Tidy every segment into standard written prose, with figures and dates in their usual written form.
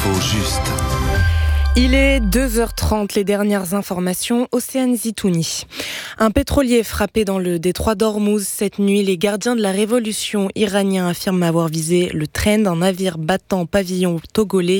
L'info juste. Il est 2h30, les dernières informations, Océane Zitouni. Un pétrolier frappé dans le détroit d'Ormuz cette nuit. Les gardiens de la révolution iraniens affirment avoir visé le train d'un navire battant pavillon togolais.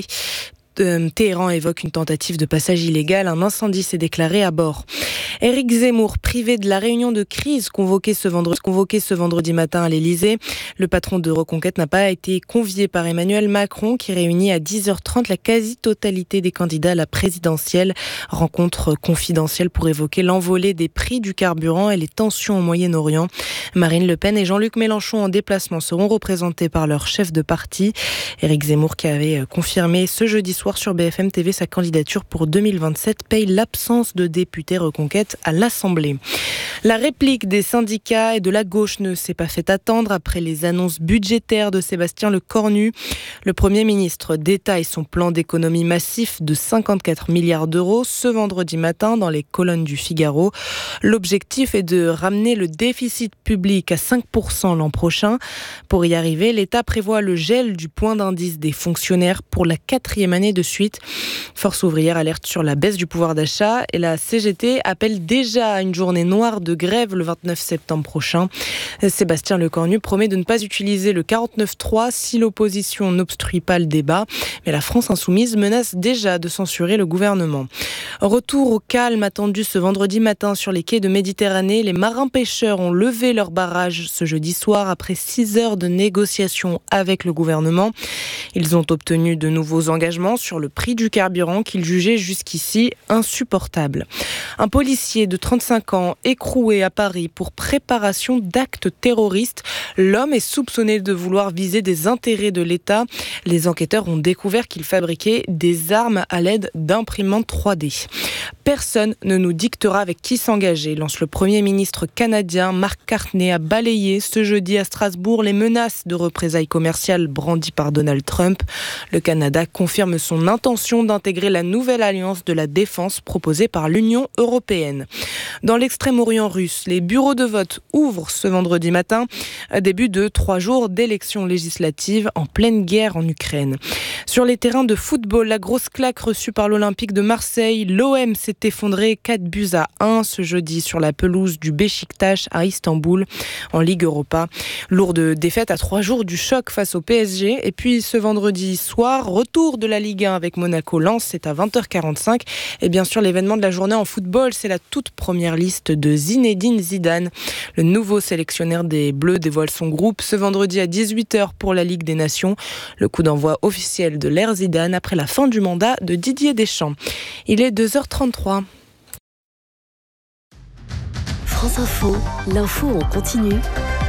Téhéran évoque une tentative de passage illégal. Un incendie s'est déclaré à bord. Éric Zemmour, privé de la réunion de crise convoquée ce vendredi matin à l'Elysée. Le patron de Reconquête n'a pas été convié par Emmanuel Macron qui réunit à 10h30 la quasi-totalité des candidats à la présidentielle. Rencontre confidentielle pour évoquer l'envolée des prix du carburant et les tensions au Moyen-Orient. Marine Le Pen et Jean-Luc Mélenchon en déplacement seront représentés par leur chef de parti. Éric Zemmour, qui avait confirmé ce jeudi soir sur BFM TV sa candidature pour 2027, paye l'absence de députés Reconquête à l'Assemblée. La réplique des syndicats et de la gauche ne s'est pas fait attendre après les annonces budgétaires de Sébastien Lecornu. Le Premier ministre détaille son plan d'économie massif de 54 milliards d'euros ce vendredi matin dans les colonnes du Figaro. L'objectif est de ramener le déficit public à 5% l'an prochain. Pour y arriver, l'État prévoit le gel du point d'indice des fonctionnaires pour la 4e année de suite. Force ouvrière alerte sur la baisse du pouvoir d'achat et la CGT appelle déjà à une journée noire de grève le 29 septembre prochain. Sébastien Lecornu promet de ne pas utiliser le 49.3 si l'opposition n'obstrue pas le débat. Mais la France insoumise menace déjà de censurer le gouvernement. Retour au calme attendu ce vendredi matin sur les quais de Méditerranée. Les marins-pêcheurs ont levé leur barrage ce jeudi soir après 6 heures de négociations avec le gouvernement. Ils ont obtenu de nouveaux engagements sur le prix du carburant qu'ils jugeaient jusqu'ici insupportable. Un policier de 35 ans écroué à Paris pour préparation d'actes terroristes. L'homme est soupçonné de vouloir viser des intérêts de l'État. Les enquêteurs ont découvert qu'il fabriquait des armes à l'aide d'imprimantes 3D. Personne ne nous dictera avec qui s'engager, lance le Premier ministre canadien. Mark Carney a balayé ce jeudi à Strasbourg les menaces de représailles commerciales brandies par Donald Trump. Le Canada confirme son intention d'intégrer la nouvelle alliance de la défense proposée par l'Union européenne. Dans l'extrême-orient russe, les bureaux de vote ouvrent ce vendredi matin, début de 3 jours d'élections législatives en pleine guerre en Ukraine. Sur les terrains de football, la grosse claque reçue par l'Olympique de Marseille. L'OM s'est effondré 4-1 ce jeudi sur la pelouse du Beşiktaş à Istanbul en Ligue Europa. Lourde défaite à 3 jours du choc face au PSG. Et puis ce vendredi soir, retour de la Ligue 1 avec Monaco-Lens, c'est à 20h45. Et bien sûr, l'événement de la journée en football, c'est la toute première liste de Zinedine Zidane. Le nouveau sélectionneur des Bleus dévoile son groupe ce vendredi à 18h pour la Ligue des Nations. Le coup d'envoi officiel de l'ère Zidane après la fin du mandat de Didier Deschamps. Il est 2h33. France Info, l'info en continu.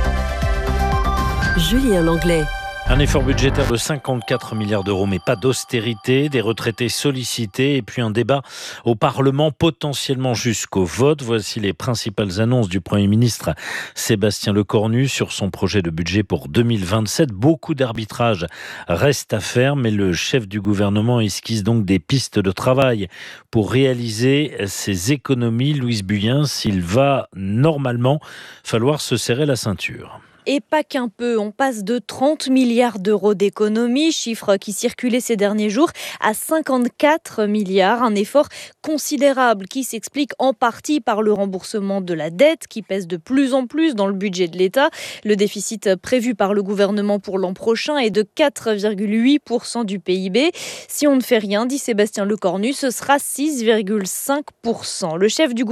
Julien Langlais. Un effort budgétaire de 54 milliards d'euros, mais pas d'austérité, des retraités sollicités et puis un débat au Parlement potentiellement jusqu'au vote. Voici les principales annonces du Premier ministre Sébastien Lecornu sur son projet de budget pour 2027. Beaucoup d'arbitrages restent à faire, mais le chef du gouvernement esquisse donc des pistes de travail pour réaliser ces économies. Louise Buyen, il va normalement falloir se serrer la ceinture. Et pas qu'un peu, on passe de 30 milliards d'euros d'économies, chiffre qui circulait ces derniers jours, à 54 milliards. Un effort considérable qui s'explique en partie par le remboursement de la dette qui pèse de plus en plus dans le budget de l'État. Le déficit prévu par le gouvernement pour l'an prochain est de 4,8% du PIB. Si on ne fait rien, dit Sébastien Lecornu, ce sera 6,5%. Le chef du